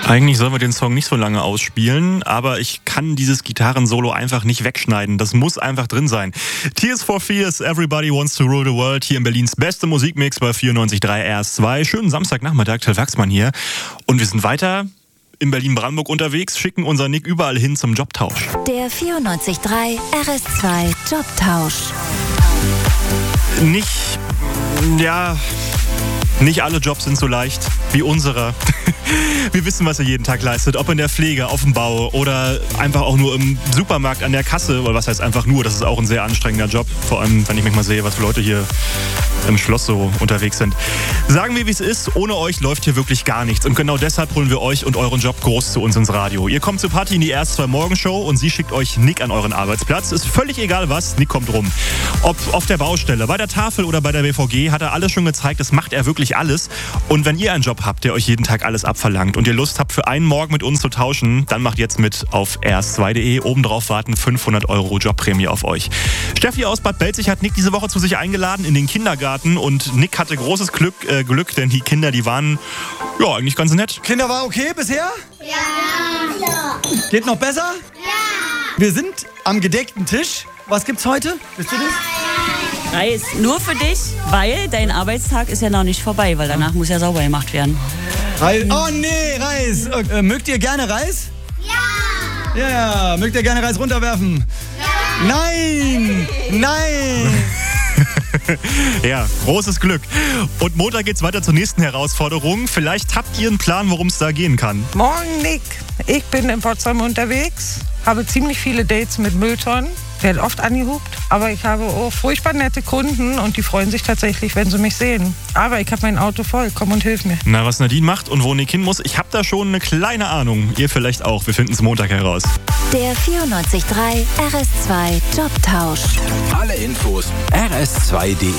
Eigentlich sollen wir den Song nicht so lange ausspielen, aber ich kann dieses Gitarrensolo einfach nicht wegschneiden. Das muss einfach drin sein. Tears for Fears, Everybody Wants to Rule the World, hier in Berlins beste Musikmix bei 94.3 RS2. Schönen Samstagnachmittag, Till Wachsmann hier. Und wir sind weiter in Berlin-Brandenburg unterwegs, schicken unseren Nick überall hin zum Jobtausch. Der 94.3 RS2 Jobtausch. Nicht alle Jobs sind so leicht wie unserer. Wir wissen, was ihr jeden Tag leistet, ob in der Pflege, auf dem Bau oder einfach auch nur im Supermarkt an der Kasse. Oder was heißt einfach nur, das ist auch ein sehr anstrengender Job. Vor allem, wenn ich manchmal sehe, was für Leute hier im Schloss so unterwegs sind. Sagen wir, wie es ist, ohne euch läuft hier wirklich gar nichts. Und genau deshalb holen wir euch und euren Job groß zu uns ins Radio. Ihr kommt zu Party in die RS2 Morgenshow und sie schickt euch Nick an euren Arbeitsplatz. Ist völlig egal was, Nick kommt rum. Ob auf der Baustelle, bei der Tafel oder bei der BVG, hat er alles schon gezeigt, das macht er wirklich alles. Und wenn ihr einen Job habt, der euch jeden Tag alles abverlangt und ihr Lust habt, für einen Morgen mit uns zu tauschen, dann macht jetzt mit auf rs2.de. Obendrauf warten 500 € Jobprämie auf euch. Steffi aus Bad Belzig hat Nick diese Woche zu sich eingeladen in den Kindergarten und Nick hatte großes Glück, denn die Kinder, die waren ja eigentlich ganz nett. Kinder, war okay bisher? Ja. Geht noch besser? Ja. Wir sind am gedeckten Tisch. Was gibt's heute? Wisst ihr das? Reis, nur für dich, weil dein Arbeitstag ist ja noch nicht vorbei, weil danach muss ja sauber gemacht werden. Reis. Oh nee, Reis. Mögt ihr gerne Reis? Ja. Ja. Mögt ihr gerne Reis runterwerfen? Ja. Nein. Ja, großes Glück. Und Montag geht's weiter zur nächsten Herausforderung. Vielleicht habt ihr einen Plan, worum es da gehen kann. Morgen, Nick. Ich bin in Potsdam unterwegs, habe ziemlich viele Dates mit Mülltonnen. Werde oft angehupt, aber ich habe auch furchtbar nette Kunden und die freuen sich tatsächlich, wenn sie mich sehen. Aber ich habe mein Auto voll, komm und hilf mir. Na, was Nadine macht und wo Nick hin muss, ich habe da schon eine kleine Ahnung. Ihr vielleicht auch. Wir finden es Montag heraus. Der 94.3 RS2 Jobtausch. Alle Infos rs2.de